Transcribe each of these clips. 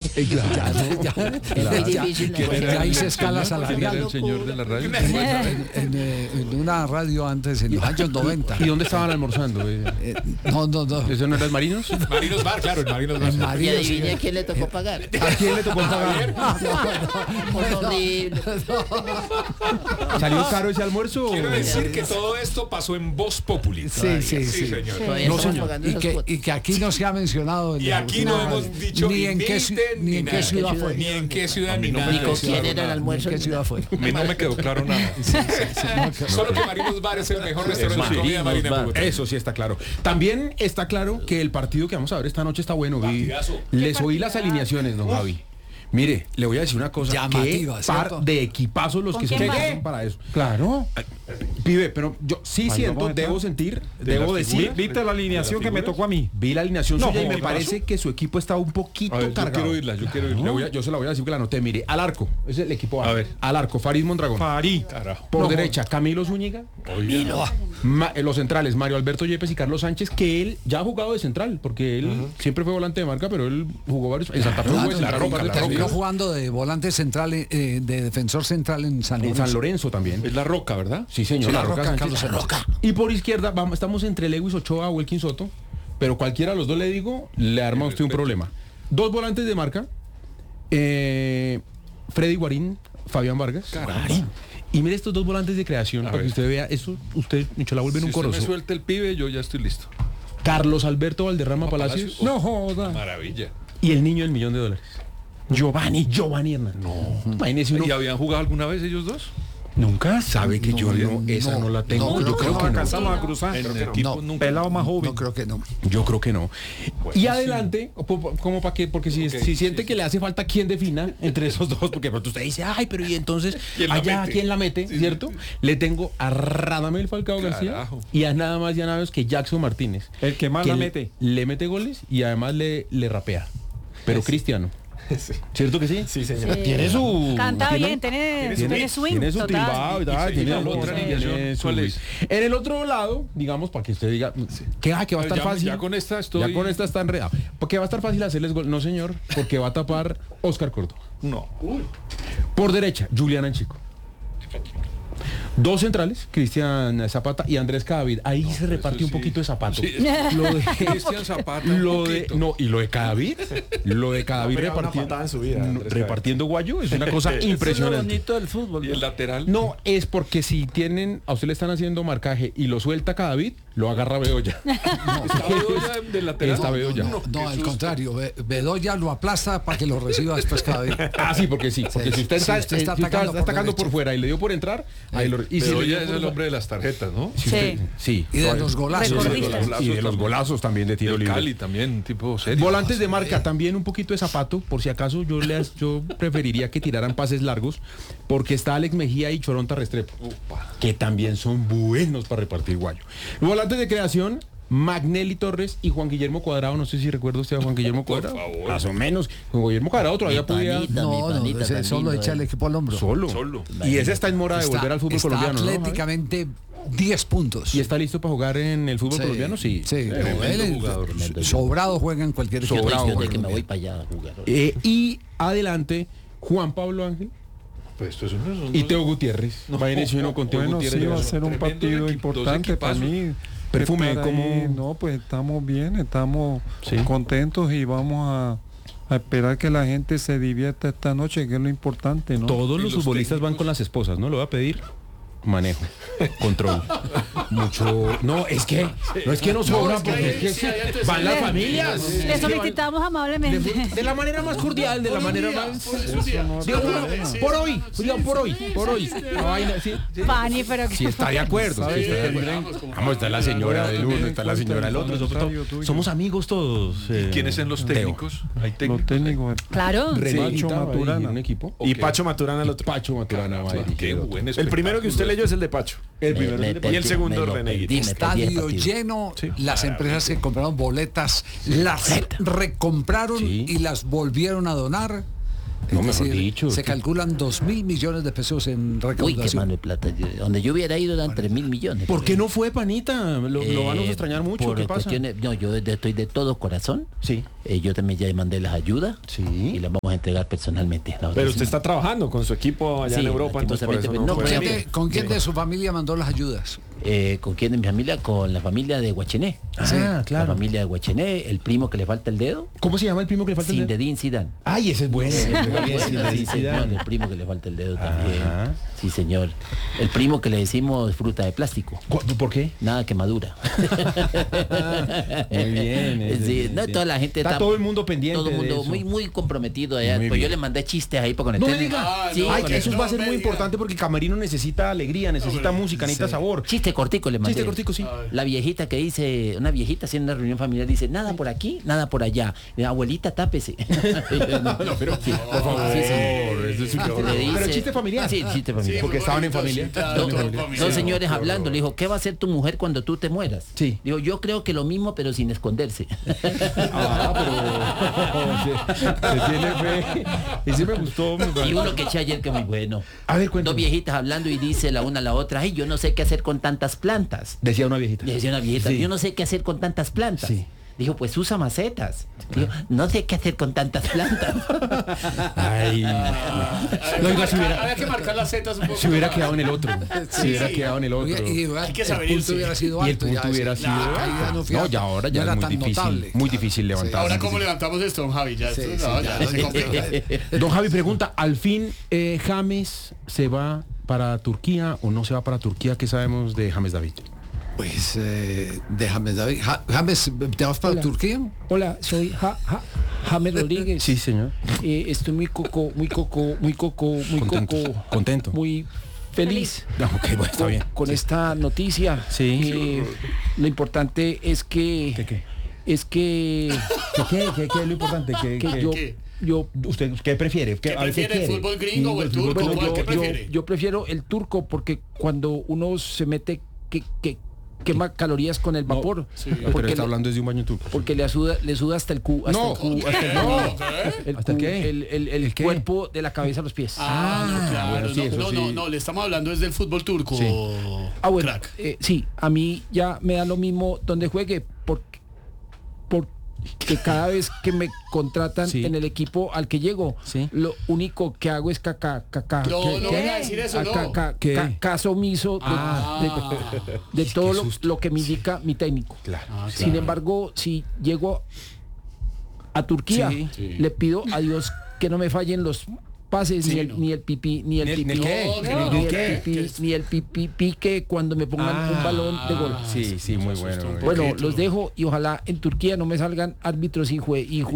Ya hice escala salarial. El señor de la radio. En una radio antes, en los años 90. ¿Y dónde estaban almorzando? No. ¿Eso no era el Marinos? Marinos Bar, claro, el Marinos Bar. En Y María, adivine a quién le tocó pagar. ¿A quién le tocó pagar? Horrible. ¿Salió caro ese almuerzo? Quiero decir que todo esto pasó en Voz Populi. Sí. Señor. Todavía No, estamos señor. pagando Y esas que, cuotas. y que aquí no se ha mencionado. Y aquí no hemos dicho ni en qué ciudad fue. Ni en qué ciudad, A mí ni no me nada. Ni con de quién eso. era el almuerzo. ¿En qué ciudad fue? A mí no me quedó claro nada. Solo que Marinos Bar es el mejor restaurante de comida marina en Bogotá. Eso sí está claro. También está claro que el partido que vamos a ver esta noche está bueno. Partidazo. Les oí las alineaciones, don Javi. Mire, le voy a decir una cosa. Llamativa, Qué ¿cierto? par de equipazos los que se quién va? prestaron para eso. Claro. Pibe, pero yo sí siento, debo sentir, debo decir. ¿Viste la alineación que me tocó a mí? Vi la alineación No, suya y me ¿qué parece que su equipo está un poquito A ver, yo cargado. quiero oírla, yo quiero oírla. Yo se la voy a decir que la anoté. Mire, al arco. Ese es el equipo A. A ver. Al arco, Farid Mondragón. Farí. Carajo. Por derecha, Camilo Zúñiga. Los centrales, Mario Alberto Yepes y Carlos Sánchez, que él ya ha jugado de central, porque él siempre fue volante de marca, pero él jugó varios. En Santa Fe jugó de central, Terminó jugando de volante central, de defensor central en San en Lorenzo. San Lorenzo también. Es la Roca, ¿verdad? Sí, señor. Sí, la la Roca Roca, Sánchez. Carlos Roca. Y por izquierda, estamos entre Lewis Ochoa o Elkin Soto, pero cualquiera de los dos, le digo, le arma a usted un problema. Dos volantes de marca, Freddy Guarín, Fabián Vargas. Y mire estos dos volantes de creación, para que usted vea, eso usted, Nicho, la vuelve en Si un usted me corozo. suelta el pibe, yo ya estoy listo. Carlos Alberto Valderrama Palacios. No joda. Maravilla. Y el niño del $1.000.000. Giovanni Hernández. No. Imagínese uno. ¿Y habían jugado alguna vez ellos dos? Nunca sabe que yo no, esa no la tengo. no, yo creo que no. Alcanzamos a cruzar. En el No. equipo nunca. Pelado más joven. No creo que no. Yo creo que no. Y adelante, como para qué, porque si siente que le hace falta quien defina entre esos dos, porque de pronto usted dice, ay, pero y entonces ¿Quién la allá mete? quién la mete, Sí, ¿cierto? sí. Le tengo a Radamel Falcao García Carajo. y a nada más y a nada menos que Jackson Martínez. El que más la mete. Le mete goles y además le rapea. Pero Cristiano. ¿Cierto que sí? Sí, señor. Sí. Tiene su... Canta bien, tiene swing. Tiene su total. timbado y tal, Y tiene la su- otra tiene alineación, su- ¿cuál es? En el otro lado, digamos, para que usted diga que va a estar Ya- fácil. ya con esta estoy- Ya con esta está enredado. Porque va a estar fácil hacerles gol. No, señor, porque va a tapar Oscar Córdoba. No. Por derecha, Julián Anchico. Dos centrales, Cristian Zapata y Andrés Cadavid. Ahí se reparte un poquito de Zapato. Sí, Lo de Cristian Zapata. un lo de poquito. no, y lo de Cadavid, repartiendo, en su vida, Andrés repartiendo guayo es una cosa Eso es lo impresionante. bonito del fútbol. Y el lateral. No, es porque si tienen, a usted le están haciendo marcaje y lo suelta Cadavid, lo agarra Bedoya. ¿Está Bedoya del lateral? Está Bedoya. No, al contrario, Bedoya lo aplasta para que lo reciba después cada vez. Ah, sí, porque sí. Porque si usted Si está, usted está si atacando por atacando por derecha. fuera y le dio por entrar, ahí lo... Y si le dio Bedoya es por el la- hombre de las tarjetas, ¿no? si usted- sí. Y de los golazos. Recordista. Y de los golazos también de tiro El libre. Cali también, tipo serio. Volantes de marca, también un poquito de Zapato, por si acaso yo preferiría que tiraran pases largos, porque está Alex Mejía y Choronta Restrepo, que también son buenos para repartir guayo. Volantes de creación, Magnelli Torres y Juan Guillermo Cuadrado, no sé si recuerda usted a Juan Guillermo Por Cuadrado. favor. Más o menos. Juan Guillermo Cuadrado todavía Mi podía panita. No, panita ese tan solo lindo, echa el equipo al hombro. solo. Y ese está en mora de volver al fútbol está colombiano, ¿no, Javi? atléticamente 10 puntos. ¿Y está listo para jugar en el fútbol colombiano? Sí. Sí, Tremendo él jugador. sobrado juega en cualquier equipo. Sobrado. Yo estoy de que me colombiano. voy para allá a jugar. Y adelante, Juan Pablo Ángel Pues esto es un- y Teo Gutiérrez. Imagínense uno con Teo Bueno, Gutiérrez. sí, va a ser un Tremendo partido dos importante para equipazos. mí. Perfume, Estar ¿cómo? ahí, no, pues estamos bien, estamos Sí. contentos y vamos a esperar que la gente se divierta esta noche, que es lo importante, ¿no? Todos ¿Y los los futbolistas van técnicos? con las esposas, ¿no? Lo voy a pedir. Manejo, control, mucho. No, es que no sobra, porque es que van las familias. Le solicitamos amablemente. De la manera más cordial, de la manera más. Digo, por hoy, digan por hoy. La vaina, sí, sí. Fanny, pero Si está de acuerdo. Sí, está de acuerdo. Vamos, está la señora del uno, está la señora del otro. Somos amigos todos. ¿Quiénes son los Teo. técnicos? Hay Los técnicos. técnicos. Claro. Reneguita Pacho va a dirigir Maturana. un equipo. Y Ok. Pacho Maturana el otro. Pacho Maturana va a dirigir Qué otro. buen El primero que usted leyó es el de Pacho. El primero. Y el segundo, Reneguito. Estadio lleno, las empresas que compraron boletas las recompraron Sí. y las volvieron a donar. No, Es mejor decir, dicho, se es que- calculan 2.000 millones de pesos en Uy, qué recaudación. mano de plata. Donde yo hubiera ido eran 3.000 millones. ¿Por qué no fue, panita? Lo vamos a extrañar mucho. Por ¿Qué pasa? cuestiones- no, yo estoy de todo corazón. Sí. Yo también ya mandé las ayudas. Sí. Y las vamos vamos a entregar personalmente. La otra Pero usted semana. está trabajando con su equipo allá Sí, en Europa, entonces por eso lastimosamente, no no, puede pero- venir. ¿Con quién de su familia mandó las ayudas? ¿Con quién de mi familia? Con la familia de Guachené. Ah, claro. La familia de Guachené, el primo que le falta el dedo, ¿Cómo se llama el primo que le falta el dedo? Zinedine Zidane. Ay, ese es bueno. Sí, señor, el primo que le falta el dedo también. Ajá. Sí, señor. El primo que le decimos fruta de plástico. ¿Por qué? Nada que madura. Muy bien. Sí, no, toda la gente está todo el mundo pendiente. todo el mundo de eso. muy comprometido allá. Muy Pues yo bien. le mandé chistes ahí para No conectar. me diga. Sí, Ay, con que eso el- va a ser muy importante porque Camerino necesita alegría, necesita música, necesita sabor. chiste cortico le mandé. Chiste cortico, sí. La viejita que dice, una viejita haciendo una reunión familiar dice, nada por aquí, nada por allá. Abuelita, tápese. No, pero por favor, Sí, sí. eso es un Le dice- Pero chiste familiar. Sí, chiste familiar. Porque estaban en familia. Dos señores hablando, le dijo, ¿qué va a hacer tu mujer cuando tú te mueras? Sí. Digo, yo creo que lo mismo, pero sin esconderse. Se tiene fe. Ese me gustó. Y uno que eché ayer que muy bueno. A ver, cuéntame. Dos viejitas hablando y dice la una a la otra, ay, yo no sé qué hacer con tantas plantas. Decía una viejita. Le decía una viejita, Sí. yo no sé qué hacer con tantas plantas. Sí. Dijo, pues usa macetas. Dijo, no sé qué hacer con tantas plantas. Ay. No, oiga, si hubiera, Había que marcar las setas un poco. se hubiera quedado en el otro. Se hubiera quedado en el otro. Hay que saber el punto irse. hubiera sido Y el alto. punto ya, hubiera sí. sido. La caída no fue No, alta, ya ahora ya era es muy tan difícil. notable. Muy difícil levantar. Ahora, ¿cómo levantamos esto, don Javi? Ya, Sí, esto, sí, no, ya. ya es complicado. Don Javi pregunta, ¿al fin James se va para Turquía o no se va para Turquía? ¿Qué sabemos de James David? Pues déjame, David. James, ¿te vas para Hola. Turquía? Hola, soy James Rodríguez. Sí, señor. Estoy muy Contento. muy feliz No, ok, bueno, está bien. con Sí. esta noticia. Sí. Lo importante es que ¿Qué? es que ¿Qué es lo importante? que yo ¿Usted qué prefiere? ¿Qué A ver, prefiere, el quiere? fútbol gringo o el turco? bueno, ¿Cuál? ¿Qué prefiere? yo prefiero el turco porque cuando uno se mete que quema calorías con el vapor. Pero Porque está le- hablando desde un baño turco. porque le suda hasta el cu, hasta No, el cu, hasta el- no, ¿Hasta el, qué? el qué? cuerpo de la cabeza a los pies. No, Ah, claro, bueno, sí, eso sí. no, le estamos hablando desde el fútbol turco. Sí. Bueno, Crack. sí, a mí ya me da lo mismo donde juegue, porque cada vez que me contratan Sí. en el equipo al que llego, Sí. lo único que hago es caca. No, no venga a decir eso, no. ¿Qué? Caso omiso de todo lo que me indica mi técnico. Claro. Sin embargo, si llego a Turquía, Sí. le pido a Dios que no me fallen los pases, Sí, ni el, no. ni el pipí, ni el ¿Ni el pipí, qué? No, ni ¿Ni el qué? pipí, ni el pipí pique cuando me pongan un balón de gol. Sí, muy bueno. muy Bueno, poquito. los dejo y ojalá en Turquía no me salgan árbitros y No.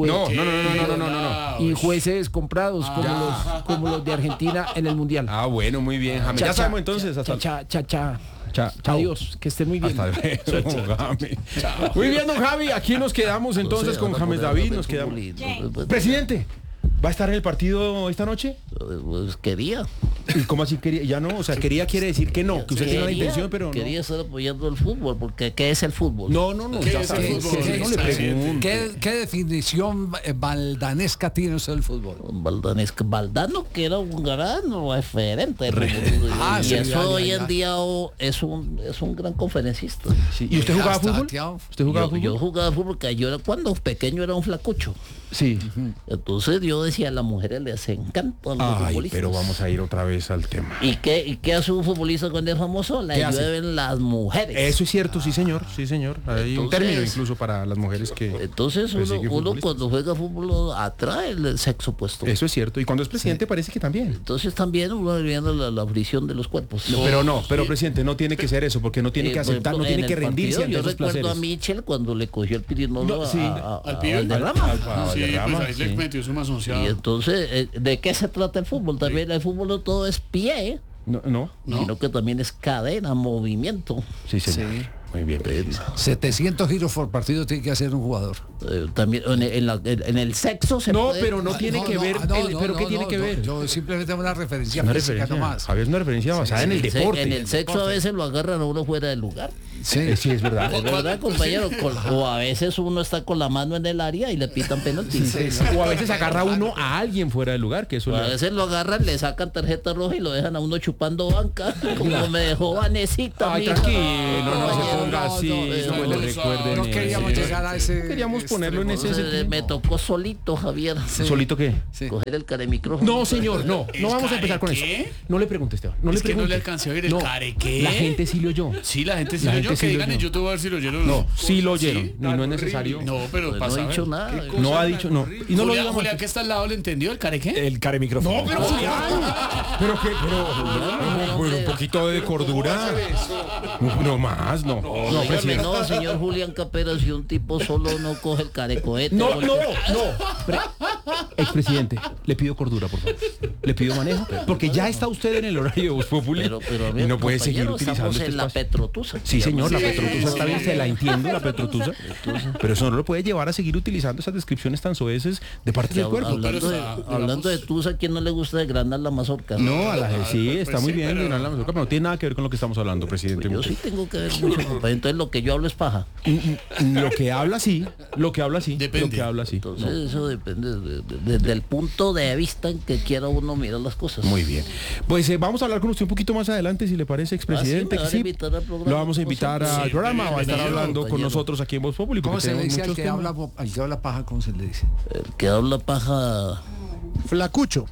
jueces comprados como los de Argentina en el Mundial. Ah, bueno, muy bien, James. Cha, Ya cha, sabemos entonces. Hasta Chao. Chao. Adiós, que estén muy bien. Hasta luego, James. Muy bien, don Javi. Aquí nos quedamos entonces con James David. Nos quedamos. Presidente, ¿va a estar en el partido esta noche? Pues quería. ¿Y cómo así quería? Ya no, o sea, quería quiere decir que no, que usted tiene la intención, pero no. Quería estar apoyando el fútbol, porque ¿qué es el fútbol? No, ¿Qué ya es el sabe. fútbol? No le pregunto. ¿Qué definición valdanesca tiene usted del fútbol? Valdano, que era un gran referente del fútbol. Ah, y sí, eso ya, hoy ya. en día es un gran conferencista. Sí. ¿Y usted jugaba Hasta fútbol? Tiao. ¿Usted jugaba fútbol? Yo jugaba fútbol, que yo era, cuando pequeño era un flacucho. Sí. Entonces yo decía, a las mujeres les encanta a los Ay, futbolistas. pero vamos a ir otra vez al tema. ¿Y qué hace un futbolista cuando es famoso? La ¿Qué hace? llueven las mujeres. Eso es cierto, sí señor, sí señor. Hay un Entonces- término incluso para las mujeres que... Entonces persiguen uno futbolistas. cuando juega fútbol atrae el sexo opuesto. Eso es cierto. Y cuando es presidente parece que también. Entonces también uno viendo la fricción de los cuerpos. Pero presidente, no tiene que ser eso, porque no tiene que Por aceptar, ejemplo, no tiene en que el partido, rendirse ante yo esos recuerdo placeres. a Michel cuando le cogió el pirinolo No, sí. ¿Al pibe? al derrama. Sí, Valderrama, pues ahí le sí. metió su mazonciado. Y entonces, ¿de qué se trata el fútbol? También el fútbol no todo es pie, No. sino que también es cadena, movimiento. Sí, señor. Muy bien. 700 giros por partido tiene que hacer un jugador. También en el sexo se No, puede- pero no tiene que ver. ¿Pero qué tiene que ver? Yo simplemente hago una referencia Una física referencia. nomás. Javier, es una referencia basada en el Sí, deporte. en el sexo a veces lo agarran a uno fuera del lugar. Sí. Sí, es verdad. De verdad, compañero. O a veces uno está con la mano en el área y le pitan penalti. O a veces agarra uno a alguien fuera del lugar, que eso O a veces lo agarran, le sacan tarjeta roja y lo dejan a uno chupando banca, como me dejó Vanesita. Ay, mi hija. tranquilo, no se Compañero. ponga así, no le recuerden. No queríamos llegar a ese. Queríamos ponerlo en ese Entonces, sentido. me tocó solito, Javier. ¿Solito qué? Coger el caremicrófono. No, señor, no vamos a empezar con eso. No le pregunte, Esteban. No le que no pregunte. le alcancé a oír el care, ¿qué? La gente sí lo oyó. Sí, la gente sí La lo gente oyó. sí Que lo digan en oyó. YouTube a ver si lo oyeron o No, no. sí lo oyeron. ¿Sí? Y no es necesario. No, pero Pues no pasa he a dicho ver. nada. No ha dicho, no. Y no lo Julián, digamos. que está al lado, ¿le entendió el care qué? El care micrófono. No, pero un poquito de cordura. No más, no. No, Dígame, presidente. no, señor Julián Capera, si un tipo solo no coge el carecohete. No. Expresidente, le pido cordura, por favor. Le pido manejo, porque ya está usted en el horario de Voz Populi Pero a ver, y no puede seguir compañero, utilizando estamos este en la espacio. Petrotusa. Sí, señor, la Sí, Petrotusa está bien, se la entiendo, la Petrotusa. Pero eso no lo puede llevar a seguir utilizando esas descripciones tan soeces de parte del cuerpo. Hablando de Tusa, ¿a quién no le gusta desgranar la mazorca? No, a la gente sí, está muy sí, bien, pero- llenar la mazorca, pero no tiene nada que ver con lo que estamos hablando, presidente. Yo sí tengo que ver mucho, compadre. Entonces lo que yo hablo es paja. Lo que habla sí, Depende. lo que habla sí. Entonces eso depende desde el punto de vista en que quiera uno mirar las cosas. Muy bien. Pues vamos a hablar con usted un poquito más adelante, si le parece, expresidente. ¿me van a Sí, invitar al programa? lo vamos a invitar Sí, al programa, va a estar bienvenido, hablando con compañero. nosotros aquí en Voz Populi. ¿Cómo porque se le tenemos dice al muchos que temas. habla paja? ¿Cómo se le dice? El que habla paja, Flacucho.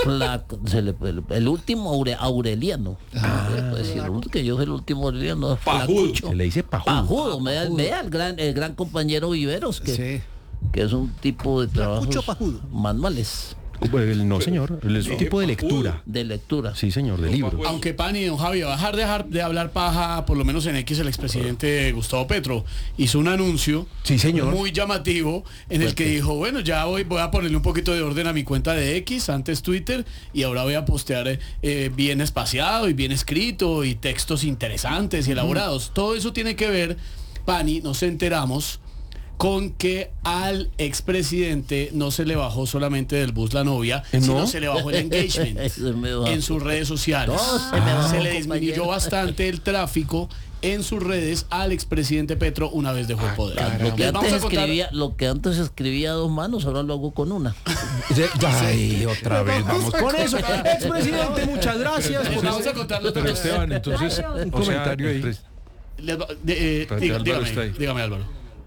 el último Aureliano. Pues, si que yo soy el último Aureliano. Flacucho. Se le dice pajudo. Pajudo. Vea el gran compañero Viveros, que es un tipo de trabajos manuales, No, señor, es un tipo de lectura. de lectura. Sí, señor, de libros. Aunque Pani, don Javi, va a dejar de hablar paja, por lo menos en X, el expresidente Gustavo Petro hizo un anuncio Sí, señor. muy llamativo en el que dijo, bueno, ya voy a ponerle un poquito de orden a mi cuenta de X, antes Twitter, y ahora voy a postear bien espaciado y bien escrito y textos interesantes y elaborados. Todo eso tiene que ver, Pani, nos enteramos con que al expresidente no se le bajó solamente del bus la novia, sino se le bajó el engagement Se me bajó. en sus redes sociales. No, se me bajó, Se le disminuyó compañero. bastante el tráfico en sus redes al expresidente Petro una vez dejó el poder. Lo que antes escribía a dos manos, ahora lo hago con una. Ay, otra vez, vamos con eso. Expresidente, muchas gracias. Les vamos a contar los Pero Esteban, entonces, Un o sea, comentario ahí. Álvaro está ahí. Dígame, Álvaro.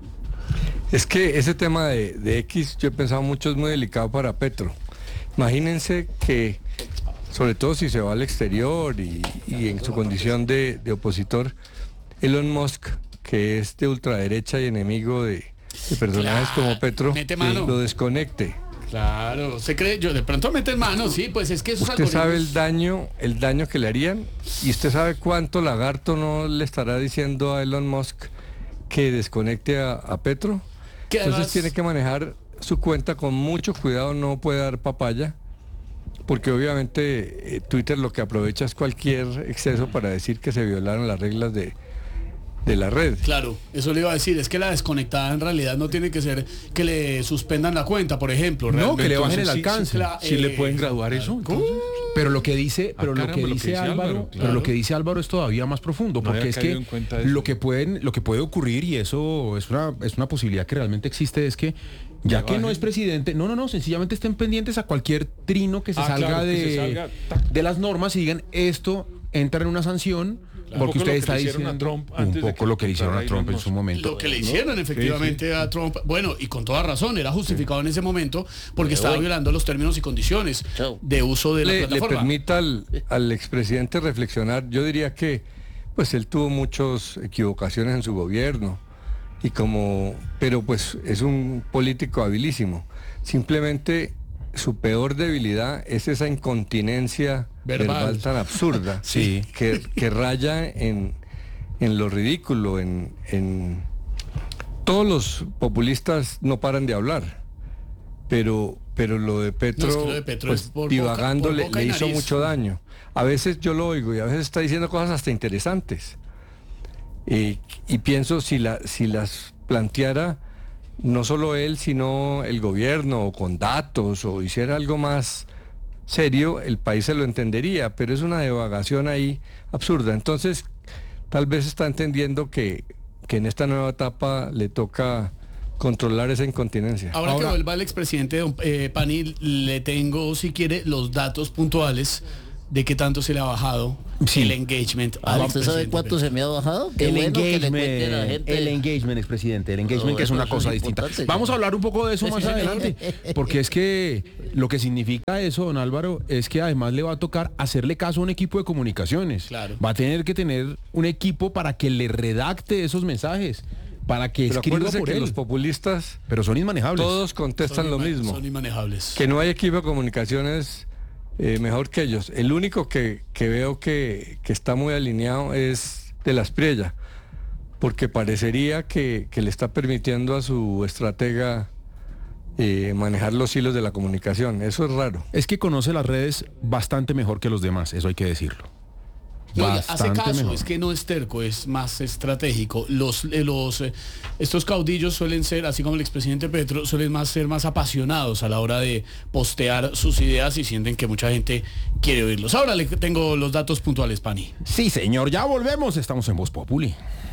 Es que ese tema de X, yo he pensado mucho, es muy delicado para Petro. Imagínense que, sobre todo si se va al exterior y en su condición de opositor, Elon Musk, que es de ultraderecha y enemigo de personajes como Petro, mete mano. lo desconecte. Claro, se cree, yo de pronto meten mano, sí, pues es que esos Usted sabe algoritmos- el daño que le harían, y usted sabe cuánto lagarto no le estará diciendo a Elon Musk que desconecte a Petro. Que Entonces además- tiene que manejar su cuenta con mucho cuidado, no puede dar papaya, porque obviamente Twitter lo que aprovecha es cualquier exceso para decir que se violaron las reglas de la red. Claro, eso le iba a decir, es que la desconectada en realidad no tiene que ser que le suspendan la cuenta, por ejemplo. No, que le bajen el Entonces, sí, alcance. sí le pueden graduar eso. Entonces, Pero lo que dice, caramba, lo que dice Álvaro, pero lo que dice Álvaro es todavía más profundo, No porque había es caído que en cuenta de eso. lo que puede ocurrir, y eso es una posibilidad que realmente existe, es que ya Le que no bajen. es presidente, no, sencillamente estén pendientes a cualquier trino que se salga claro, que se salga, de las normas y digan esto entra en una sanción. Porque usted está diciendo un poco lo que le hicieron a Trump en su momento. Lo que le hicieron efectivamente a Trump, bueno, y con toda razón, era justificado en ese momento porque estaba violando los términos y condiciones de uso de la Le plataforma. permita al expresidente reflexionar. Yo diría que pues él tuvo muchas equivocaciones en su gobierno, pero pues es un político habilísimo. Simplemente su peor debilidad es esa incontinencia verbal tan absurda, Sí. que raya en lo ridículo. Todos los populistas no paran de hablar, pero lo de Petro, No, es que lo de Petro pues, es por divagando boca- por boca le y hizo nariz. mucho daño. A veces yo lo oigo y a veces está diciendo cosas hasta interesantes. Y pienso si las planteara no solo él, sino el gobierno, o con datos, o hiciera algo más serio, el país se lo entendería, pero es una divagación ahí absurda. Entonces, tal vez está entendiendo que en esta nueva etapa le toca controlar esa incontinencia. Ahora que vuelva el expresidente Pani, le tengo, si quiere, los datos puntuales de qué tanto se le ha bajado el engagement. ¿Usted sabe cuánto se me ha bajado? Qué El bueno que le engagement, cuente a la gente. el engagement, expresidente, el engagement, No, que es una eso cosa es distinta. importante. Vamos a hablar un poco de eso más adelante, porque es que lo que significa eso, don Álvaro, es que además le va a tocar hacerle caso a un equipo de comunicaciones. Claro. Va a tener que tener un equipo para que le redacte esos mensajes, para que Pero escriba acuérdese por que él. los populistas Pero son inmanejables. todos contestan lo mismo. Son inmanejables. Que no hay equipo de comunicaciones mejor que ellos. El único que veo que está muy alineado es de la Espriella, porque parecería que le está permitiendo a su estratega manejar los hilos de la comunicación. Eso es raro. Es que conoce las redes bastante mejor que los demás, eso hay que decirlo. No, hace Bastante caso, mejor. es que no es terco, es más estratégico. Estos caudillos suelen ser, así como el expresidente Petro, suelen ser más apasionados a la hora de postear sus ideas y sienten que mucha gente quiere oírlos. Ahora le tengo los datos puntuales, Pani. Sí, señor, ya volvemos, estamos en Voz Populi.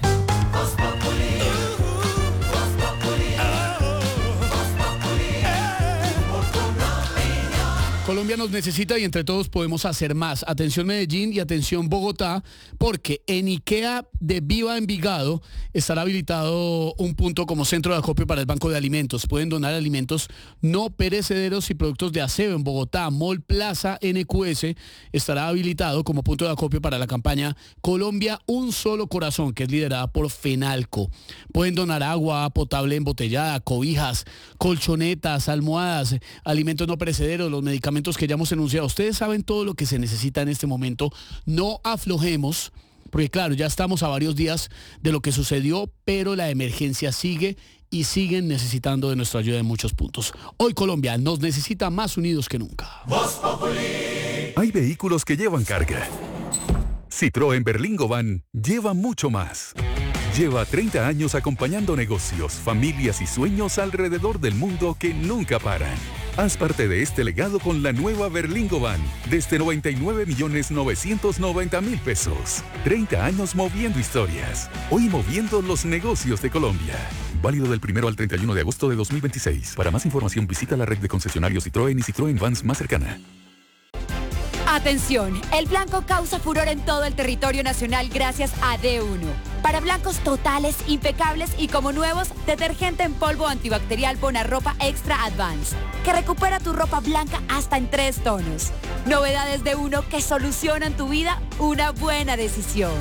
Colombia nos necesita y entre todos podemos hacer más. Atención Medellín y atención Bogotá, porque en IKEA de Viva Envigado estará habilitado un punto como centro de acopio para el banco de alimentos. Pueden donar alimentos no perecederos y productos de aseo en Bogotá. Mall Plaza NQS estará habilitado como punto de acopio para la campaña Colombia Un Solo Corazón, que es liderada por FENALCO. Pueden donar agua potable embotellada, cobijas, colchonetas, almohadas, alimentos no perecederos, los medicamentos que ya hemos enunciado. Ustedes saben todo lo que se necesita en este momento. No aflojemos, porque claro, ya estamos a varios días de lo que sucedió, pero la emergencia sigue y siguen necesitando de nuestra ayuda en muchos puntos. Hoy Colombia nos necesita más unidos que nunca. Hay vehículos que llevan carga. Citroën Berlingo Van lleva mucho más. Lleva 30 años acompañando negocios, familias y sueños alrededor del mundo que nunca paran. Haz parte de este legado con la nueva Berlingo Van, desde 99.990.000 pesos. 30 años moviendo historias. Hoy moviendo los negocios de Colombia. Válido del 1 al 31 de agosto de 2026. Para más información visita la red de concesionarios Citroën y Citroën Vans más cercana. Atención, el blanco causa furor en todo el territorio nacional gracias a D1. Para blancos totales, impecables y como nuevos, detergente en polvo antibacterial Bonarropa Extra Advance, que recupera tu ropa blanca hasta en 3 tonos. Novedades D1 que solucionan tu vida, una buena decisión.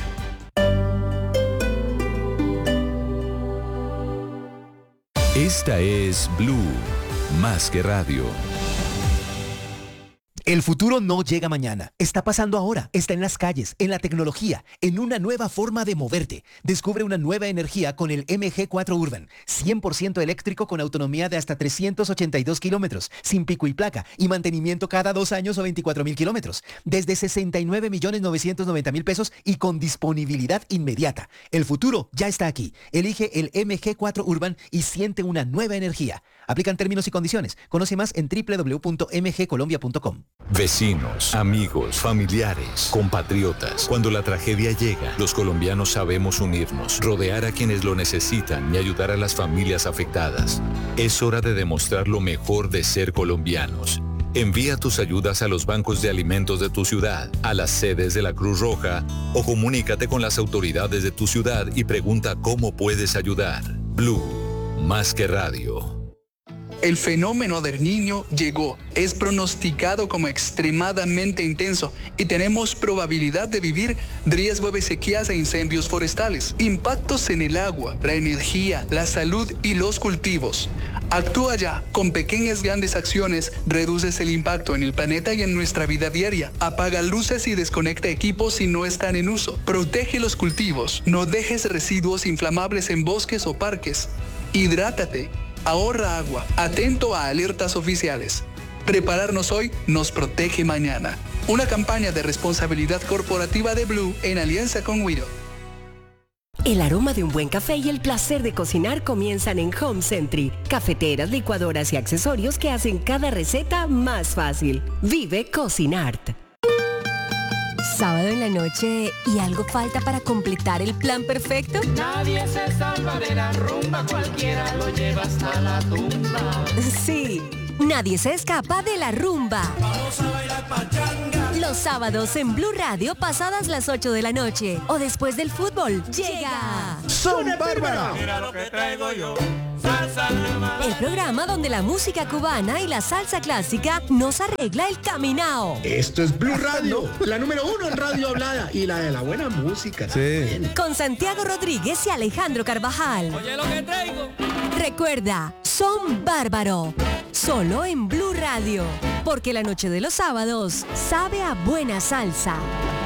Esta es Blue, más que radio. El futuro no llega mañana, está pasando ahora, está en las calles, en la tecnología, en una nueva forma de moverte. Descubre una nueva energía con el MG4 Urban, 100% eléctrico con autonomía de hasta 382 kilómetros, sin pico y placa y mantenimiento cada 2 años o 24.000 kilómetros, desde 69.990.000 pesos y con disponibilidad inmediata. El futuro ya está aquí. Elige el MG4 Urban y siente una nueva energía. Aplican términos y condiciones. Conoce más en www.mgcolombia.com. Vecinos, amigos, familiares, compatriotas. Cuando la tragedia llega, los colombianos sabemos unirnos, rodear a quienes lo necesitan y ayudar a las familias afectadas. Es hora de demostrar lo mejor de ser colombianos. Envía tus ayudas a los bancos de alimentos de tu ciudad, a las sedes de la Cruz Roja o comunícate con las autoridades de tu ciudad y pregunta cómo puedes ayudar. Blue, más que radio. El fenómeno del Niño llegó, es pronosticado como extremadamente intenso y tenemos probabilidad de vivir riesgo de sequías e incendios forestales, impactos en el agua, la energía, la salud y los cultivos. Actúa ya, con pequeñas grandes acciones reduces el impacto en el planeta y en nuestra vida diaria. Apaga luces y desconecta equipos si no están en uso. Protege los cultivos, no dejes residuos inflamables en bosques o parques. Hidrátate. Ahorra agua, atento a alertas oficiales. Prepararnos hoy nos protege mañana. Una campaña de responsabilidad corporativa de Blue en alianza con Wido. El aroma de un buen café y el placer de cocinar comienzan en Home Sentry. Cafeteras, licuadoras y accesorios que hacen cada receta más fácil. Vive Cocinart. Sábado en la noche y algo falta para completar el plan perfecto. Nadie se salva de la rumba, cualquiera lo lleva hasta la tumba. Sí, Nadie se escapa de la rumba. Vamos a bailar pachanga. Los sábados en Blue Radio, pasadas las 8 de la noche o después del fútbol, llega Son Bárbara. Mira lo que traigo yo. Salsa el programa donde la música cubana y la salsa clásica nos arregla el caminao. Esto es Blue Radio, la número 1 en radio hablada y la de la buena música. Sí. Con Santiago Rodríguez y Alejandro Carvajal. Oye lo que traigo. Recuerda, Son Bárbaro. Solo en Blue Radio. Porque la noche de los sábados sabe a buena salsa.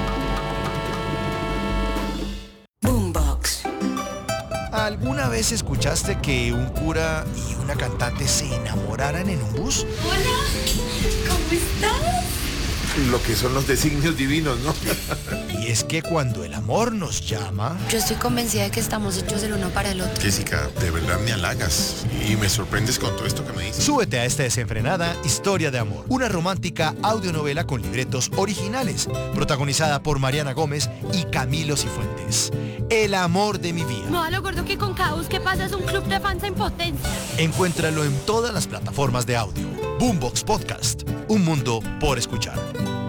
Boombox. ¿Alguna vez escuchaste que un cura y una cantante se enamoraran en un bus? Hola, ¿cómo estás? Lo que son los designios divinos, ¿no? Y es que cuando el amor nos llama... Yo estoy convencida de que estamos hechos el uno para el otro. Jessica, de verdad me halagas y me sorprendes con todo esto que me dices. Súbete a esta desenfrenada historia de amor. Una romántica audionovela con libretos originales, protagonizada por Mariana Gómez y Camilo Cifuentes. El amor de mi vida. No, a lo gordo que con cada bus que pasa es un club de fans en potencia. Encuéntralo en todas las plataformas de audio. Boombox Podcast. Un mundo por escuchar.